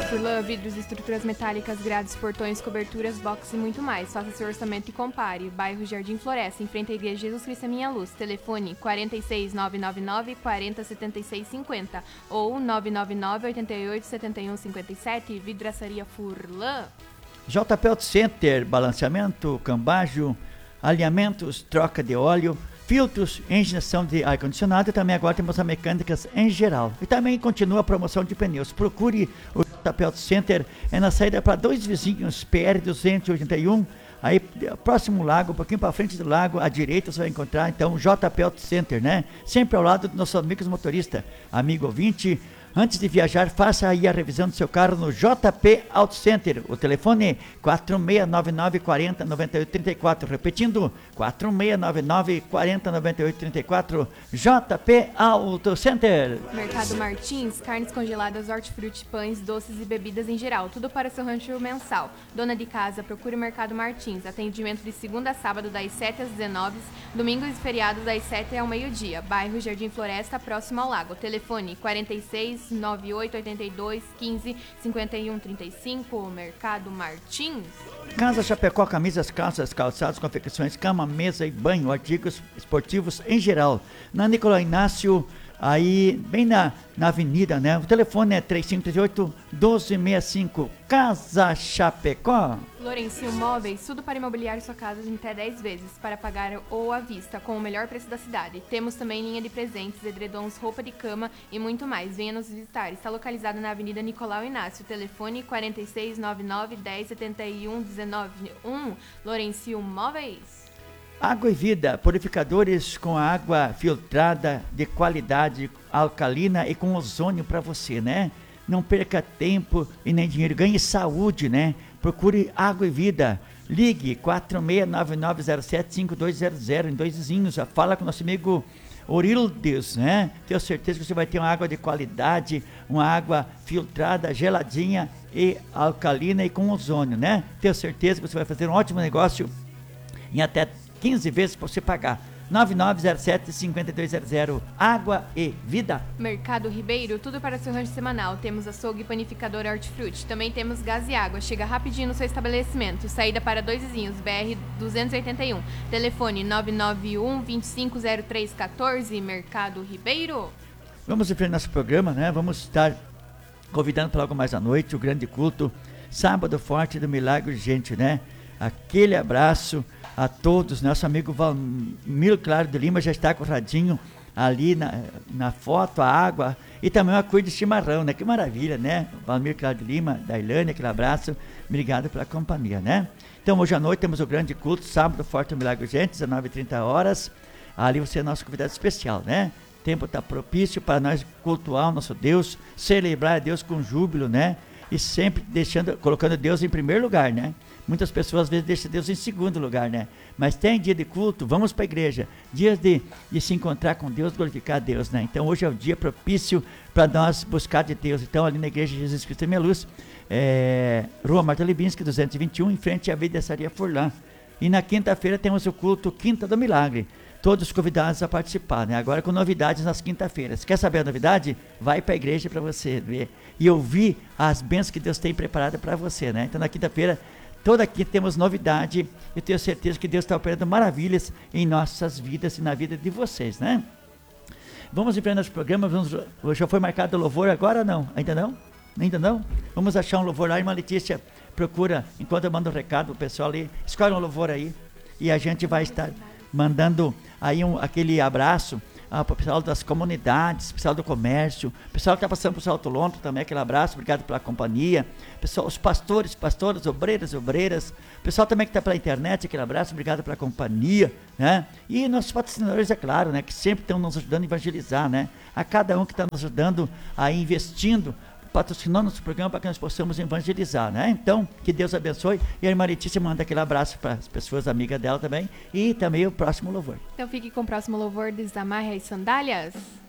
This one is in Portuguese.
Furlan, vidros e estruturas metálicas, grades, portões, coberturas, boxes e muito mais. Faça seu orçamento e compare. Bairro Jardim Floresta, em frente à Igreja Jesus Cristo é Minha Luz. Telefone 46999 407650 ou 999 88 71 57. Vidraçaria Furlan. JP Auto Center, balanceamento, cambagem, alinhamentos, troca de óleo, filtros, injeção de ar-condicionado e também agora temos as mecânicas em geral. E também continua a promoção de pneus. Procure o JP Auto Center, é na saída para Dois Vizinhos, PR 281, aí próximo lago, um pouquinho para frente do lago, à direita você vai encontrar então o JP Auto Center, né? Sempre ao lado dos nossos amigos motoristas. Amigo ouvinte, antes de viajar, faça aí a revisão do seu carro no JP Auto Center. O telefone é 4699409834. Repetindo, 4699409834. JP Auto Center. Mercado Martins, carnes congeladas, hortifruti, pães, doces e bebidas em geral. Tudo para seu rancho mensal. Dona de casa, procure o Mercado Martins. Atendimento de segunda a sábado, das 7 às 19, domingos e feriados, das 7 ao meio-dia. Bairro Jardim Floresta, próximo ao lago. Telefone 46 9882 15 51 35. Mercado Martins. Casa Chapecó, camisas, calças, calçados, confecções, cama, mesa e banho, artigos esportivos em geral. Na Nicolau Inácio, aí bem na avenida, né? O telefone é 3538-1265. Casa Chapecó. Florencio Móveis, tudo para imobiliar sua casa em até 10 vezes, para pagar ou à vista, com o melhor preço da cidade. Temos também linha de presentes, edredons, roupa de cama e muito mais. Venha nos visitar. Está localizado na Avenida Nicolau Inácio. Telefone 4699 1071 191. Florencio Móveis. Água e Vida, purificadores com água filtrada de qualidade, alcalina e com ozônio para você, né? Não perca tempo e nem dinheiro, ganhe saúde, né? Procure Água e Vida. Ligue 4699075200 em Dois Vizinhos. Já fala com o nosso amigo Orildes, né? Tenho certeza que você vai ter uma água de qualidade, uma água filtrada, geladinha e alcalina e com ozônio, né? Tenho certeza que você vai fazer um ótimo negócio em até 15 vezes para você pagar. 9907-5200. Água e Vida. Mercado Ribeiro, tudo para seu rancho semanal. Temos açougue, panificador, hortifruti. Também temos gás e água. Chega rapidinho no seu estabelecimento. Saída para Dois Vizinhos, BR 281. Telefone 991-250314. Mercado Ribeiro. Vamos em frente ao nosso programa, né? Vamos estar convidando para logo mais à noite o grande culto, sábado forte do milagre urgente, né? Aquele abraço a todos. Nosso amigo Valmir Claro de Lima já está com o radinho ali na foto, a água e também uma cuia de chimarrão, né? Que maravilha, né? Valmir Claro de Lima, da Ilânia, aquele abraço. Obrigado pela companhia, né? Então, hoje à noite temos o grande culto, sábado forte do milagre urgente, 19h30. Ali você é nosso convidado especial, né? O tempo está propício para nós cultuar o nosso Deus, celebrar a Deus com júbilo, né? E sempre colocando Deus em primeiro lugar, né? Muitas pessoas às vezes deixam Deus em segundo lugar, né? Mas tem dia de culto, vamos para a igreja. Dias de se encontrar com Deus, glorificar a Deus, né? Então hoje é o dia propício para nós buscar de Deus. Então ali na igreja de Jesus Cristo é Minha Luz, Rua Marta Libinski, 221, em frente à Vidraçaria Furlan. E na quinta-feira temos o culto Quinta do Milagre. Todos convidados a participar, né? Agora com novidades nas quinta-feiras. Quer saber a novidade? Vai para a igreja para você ver e ouvir as bênçãos que Deus tem preparado para você, né? Então na quinta-feira, toda quinta temos novidade. Eu tenho certeza que Deus está operando maravilhas em nossas vidas e na vida de vocês, né? Vamos em frente ao programa. Já foi marcado o louvor agora ou não? Ainda não? Ainda não? Vamos achar um louvor lá. Irmã Letícia, procura, enquanto eu mando um recado pro pessoal ali, escolhe um louvor aí e a gente vai estar mandando aí aquele abraço para o pessoal das comunidades, pessoal do comércio, pessoal que está passando por Salto Longo também, aquele abraço, obrigado pela companhia, pessoal, os pastores, obreiras, pessoal também que está pela internet, aquele abraço, obrigado pela companhia, né? E nossos patrocinadores, é claro, né, que sempre estão nos ajudando a evangelizar, né? A cada um que está nos ajudando aí investindo, patrocinando nosso programa para que nós possamos evangelizar, né? Então, que Deus abençoe. E a irmã Letícia manda aquele abraço para as pessoas amigas dela também. E também o próximo louvor. Então fique com o próximo louvor, Desamarre as Sandálias.